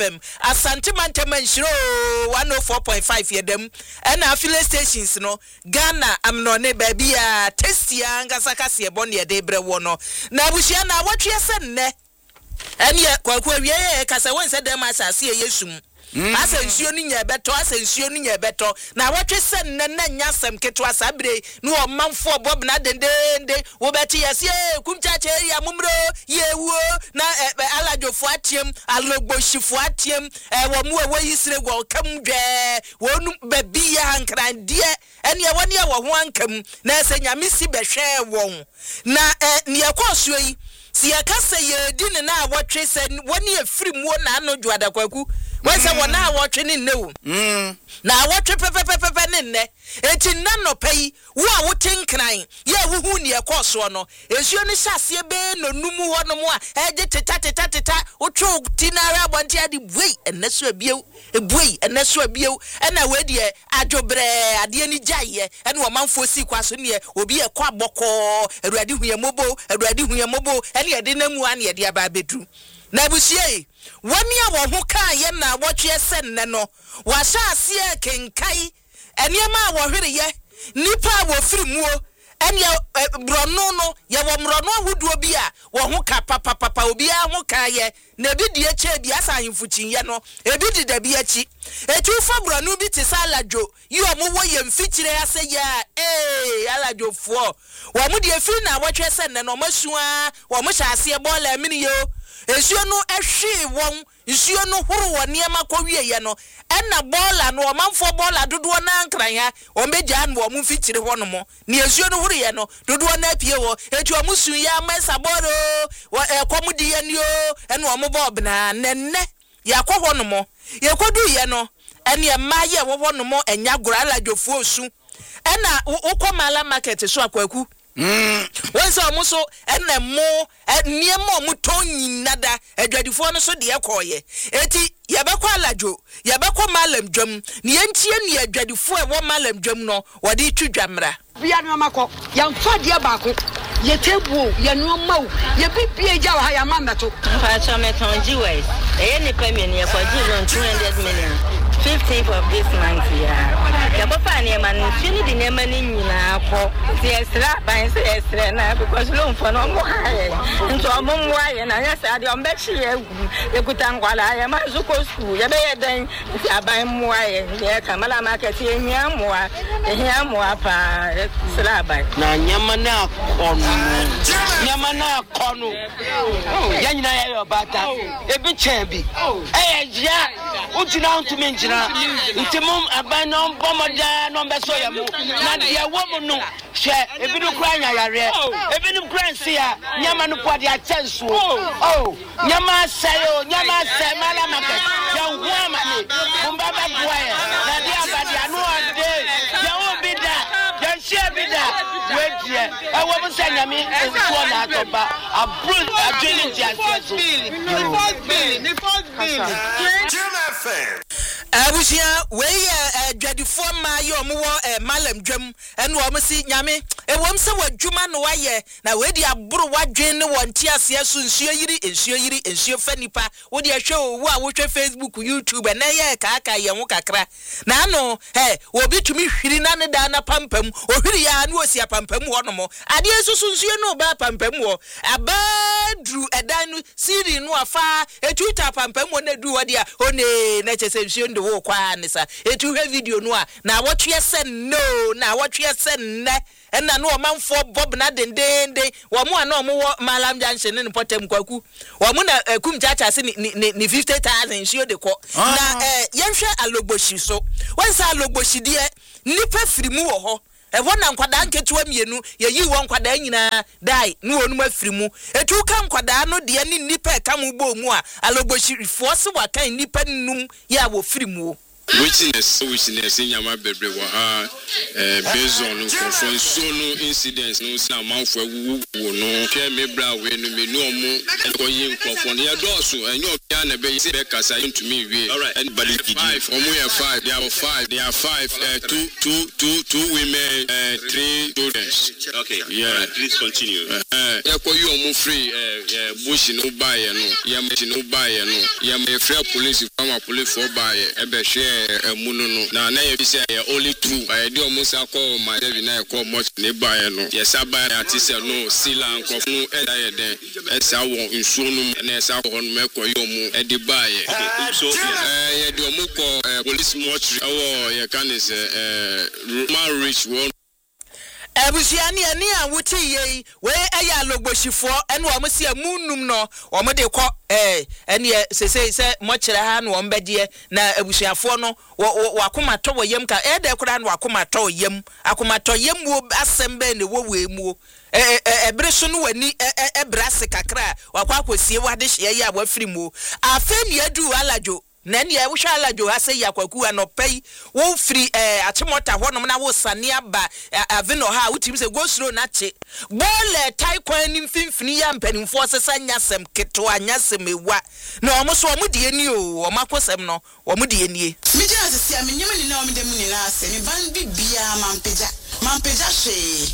FM Asante Mantemanshiro 104.5 yedem and affiliate stations no Ghana amnone baby testia ngasakase ebon ye debre wono na abushia na watwe senne ene kwakwa wie kasa won se dem asase yesum asensuo ni nya beto asensuo ni nya beto na watwe senne na nyasem keto asabre no omanfo bob na dendende wo beti yase kumchache ya mumro yewo na aladofo atiem alogbosifo atiem wo mu wo yisire go kam dwe wonu babi ya hankrande ene woni ya wo ho ankam na esenya misi behwe won na ne yakoso yi si yakase ye din na watwe sen woni afiri mu na anojo adakwaku wese wona awotwe ne newu na awotwe pepepepe ne nne eti nanno pei wo a wotenkran ye huhu ne ekoso no esuo ne hyase be no numu ho no mo a eje teta wotwo tinara bonti ade bui eneso abiew ebui eneso abiew ena we de adwobre ade ani gyaye ene wo manfo si kwaso ne obi ekwa aboko awurade huyemobo ene ade namu ane ade aba bedu na busie wani a wo ho kan ye na wotwe senne no wa sha ase kenkai eniema a wo hwere ye nipa a wo firi muo ene brono no ye wo mrono ahuduo bi a wo ho ka papa obi a ho kan ye na bi die che bi asa ahimfuchin ye no ebi di da bi achi etu fa brono bi te salajo yi o mo wo ye mfikire ase ya alajo fo wo mo die firi na wotwe senne no masua wo mo sha ase bola mini yo esuo no ehwe won nsuo no horo wɔ niema kɔwie ye no ɛna bola no ɔmanfo bola dodo na nkran ha ɔmbegya no ɔmo mfikire hɔ no mo ne esuo no horo ye no dodo na apie wɔ etu ɔmo sun ya mesa boro ɛkɔmudi ye ni o ɛna ɔmo bɔ bna nenne yakɔ hɔ no mo yekodu ye no ɛne maye wɔ hɔ no mo enya gora ladwofo osu ɛna wokɔ mala market so akwaku wonso omuso enne mo niemo omuton nyinada adwadifo no so de ekoye eti yebekwa alajo yebekwa malam dwam ne yentie ne adwadifo e wo malam dwam no wode twidwamra bia no makọ yamfa de baako ye tebuo ye no mawo ye bibie gya wa ya mameto mfa cha meton GWS e ne pemie ye kwa given 200 million 15th of this month yeah ya bofa ne man fini di ne mani nyina akọ ti esra ban se esra na because lo mfo no mo haye nto mo mo haye na ya sa de o mbechi ye kuta ngwala ya ma zuko school ye be ye den ti aban mo haye ye kamala market ye hia mo apa esra ban na nyama na kono ya nyina ya yo bata ebi chebi ya utina ntumi njina ntimum abanom bomoda no beso ya mu na dia wo mu no hwe ebi no kura nya yare ebi no kura nsia nyama no kwade a chanso nyama sayo nyama se mala market ya huama ni mbaba boye na dia badia no ade ya obida ya shebida wedie ewo mu sanyame enso na atoba abru adwene ti aseso ni first bill abusia we adwadifo ma ye omwo malam dwam ene wo msi nyame ewom se wadwuma no waye na we di aburu wadwen ne wonti ase so nsuo yiri ensuo fanipa wo di ahwe owu a wo hwe Facebook YouTube na ye kaaka ye ho kakra na no obi tumi hwiri na ne da na pampam ohwiri ya na osi pampam ho no mo ade susu nsuo no ba pampam ho abadru edan siri no afa etuta pampam ho na du wo dia one na chese nsuo ndo wo kwa nisa etu he video no a na wotwe sen no na wotwe sen ne ena no manfo bob na dendende wo mu ana wo malam junction ne potem kwaku wo mu na kumchacha se ni 50,000 nsuo de ko na yenhwe alogboshi so wonsa alogboshi de nipa firi mu wo ho wona nkwada nketua mienu yeyi wo nkwada nyina dai no onum afiri mu etu ka nkwada no de ni nipa ka mu bo mu a alogboshi force wakan nipa num ya wo firi mu witness nyama bebre wa ha based on solo incidents no sa manfo awu no ke mebra we no me no mu koyin krofon ya doso enyo ya na be se be kasa into me we anybody 5 omo ya 5 they are 5 two women 3 children. Okay, yeah, please continue. Ya ko you omo free bush no buy no ya me no buy no ya me free police ama police for by ebe share emunu no na ye bi say only two I dey almost call my David na call much ne buy no yes buy artist no sila nkrofo no e da ye den esa wo nsuo no na esa ho no mekoyo mu e dey buy so ye dey omo ko police mortuary awo ye kan is Roman Rich one Ebusiani ani a wuti ye we eya logbosifo ene wo mse amunum no wo de kɔ ene se mokyere ha no wo mbedie na ebusiafo no wakoma tɔ wo yam ka de kura no wakoma tɔ yam akoma tɔ yam wo asem be ne wo wemu ebere so no wani ebrase kakra wakwa akosie wade hye ya wafiri mu afemi adu alajo nani ya wusha alajo ase ya kwaku anopai wo free atimota honom na wo sane aba avino ha utim se go slow na che bole tai kwan ni mfimfini ya mpanimfo sesa nyasem keto anyasem ewa na omo so omo de ni o omo akosem no omo de ni mi je asese amenyem ni na omo de mu ni na ase mi ban bibia mampeja hwe